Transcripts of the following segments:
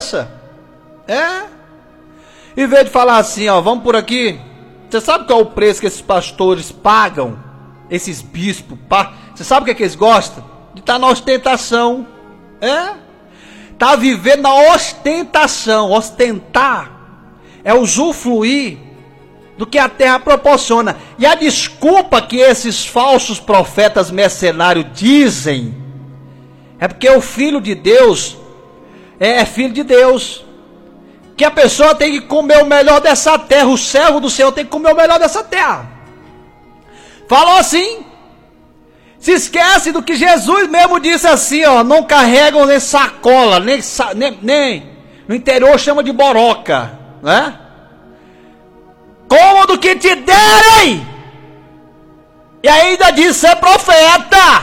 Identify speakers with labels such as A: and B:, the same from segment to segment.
A: Em vez de falar assim, ó, vamos por aqui. Você sabe qual é o preço que esses pastores pagam? Esses bispos, você sabe o que é que eles gostam? De estar na ostentação. Tá vivendo na ostentação. Ostentar é usufruir do que a terra proporciona. E a desculpa que esses falsos profetas mercenários dizem é porque o filho de Deus é filho de Deus. Que a pessoa tem que comer o melhor dessa terra. O servo do Senhor tem que comer o melhor dessa terra. Falou assim. Se esquece do que Jesus mesmo disse assim, ó. Não carregam nem sacola, nem no interior chama de boroca, né? Como do que te derem. E ainda diz ser profeta.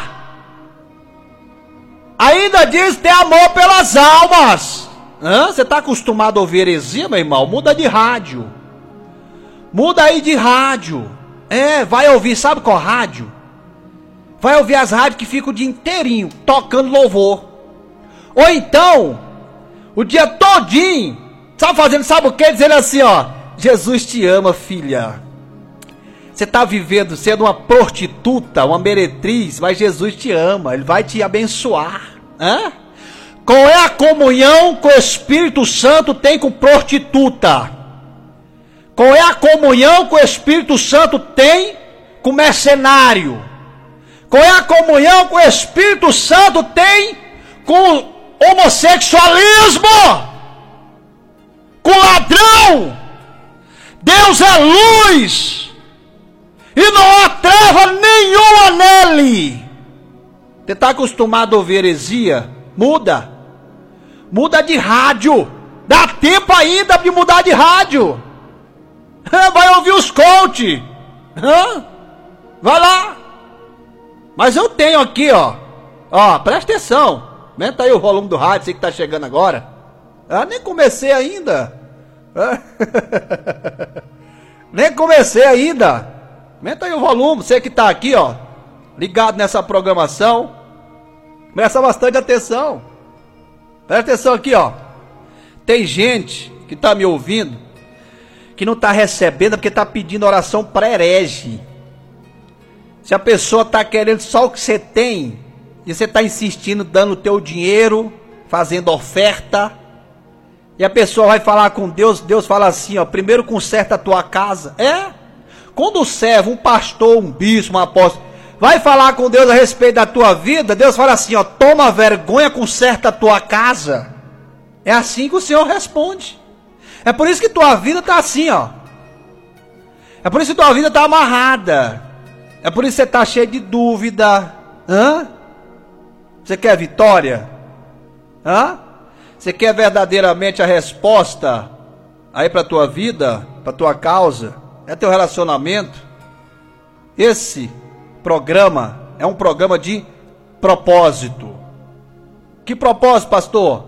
A: Ainda diz ter amor pelas almas. Você está acostumado a ouvir heresia, meu irmão? Muda de rádio. Muda aí de rádio. Vai ouvir, sabe qual rádio? Vai ouvir as rádios que ficam o dia inteirinho tocando louvor. Ou então, o dia todinho, sabe o que? Dizendo assim, ó. Jesus te ama, filha. Você está vivendo sendo uma prostituta, uma meretriz, mas Jesus te ama, Ele vai te abençoar. Qual é a comunhão que o Espírito Santo tem com prostituta? Qual é a comunhão que o Espírito Santo tem com mercenário? Qual é a comunhão que o Espírito Santo tem com homossexualismo? Com ladrão? Deus é luz e não há treva nenhuma nele. Você está acostumado a ouvir heresia? Muda de rádio. Dá tempo ainda de mudar de rádio. Vai ouvir os coach. Vai lá. Mas eu tenho aqui, ó, presta atenção. Aumenta aí o volume do rádio, você que está chegando agora. Nem comecei ainda. Nem comecei ainda. Aumenta aí o volume, você que está aqui, ó, ligado nessa programação. Presta bastante atenção. Presta atenção aqui, ó. Tem gente que está me ouvindo que não está recebendo porque está pedindo oração para herege. Se a pessoa está querendo só o que você tem e você está insistindo, dando o teu dinheiro, fazendo oferta, e a pessoa vai falar com Deus, Deus fala assim, ó, primeiro conserta a tua casa. Quando o servo, um pastor, um bispo, um apóstolo, vai falar com Deus a respeito da tua vida, Deus fala assim, ó, toma vergonha, conserta a tua casa. É assim que o Senhor responde. É por isso que tua vida está assim, ó. É por isso que tua vida está amarrada. É por isso que você está cheio de dúvida. Você quer vitória? Você quer verdadeiramente a resposta aí para a tua vida, para a tua causa? É teu relacionamento? Esse programa é um programa de propósito. Que propósito, pastor?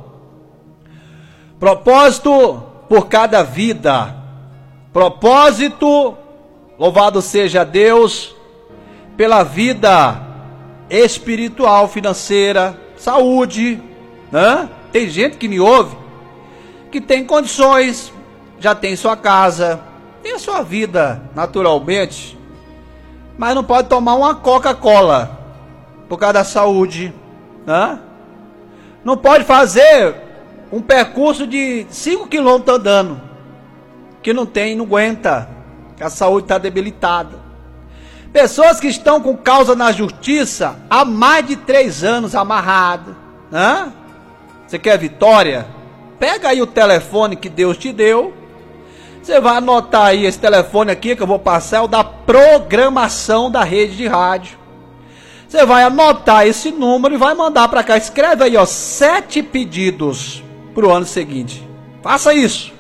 A: Propósito por cada vida. Propósito, louvado seja Deus, pela vida espiritual, financeira, saúde, Tem gente que me ouve, que tem condições, já tem sua casa, tem a sua vida naturalmente, mas não pode tomar uma Coca-Cola, por causa da saúde, Não pode fazer um percurso de 5 km andando, que não aguenta, que a saúde está debilitada. Pessoas que estão com causa na justiça há mais de 3 anos amarradas. Você quer vitória? Pega aí o telefone que Deus te deu. Você vai anotar aí esse telefone aqui que eu vou passar, é o da programação da rede de rádio. Você vai anotar esse número e vai mandar para cá. Escreve aí, ó, 7 pedidos para o ano seguinte. Faça isso.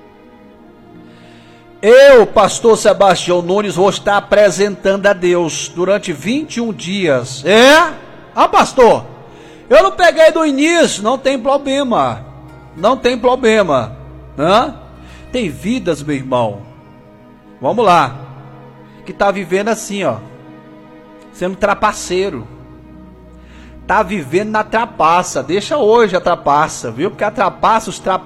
A: Eu, pastor Sebastião Nunes, vou estar apresentando a Deus durante 21 dias. Pastor, eu não peguei do início, não tem problema. Não tem problema. Tem vidas, meu irmão. Vamos lá. Que tá vivendo assim, ó. Sendo trapaceiro. Tá vivendo na trapaça. Deixa hoje a trapaça, viu? Porque a trapaça, os trapaceiros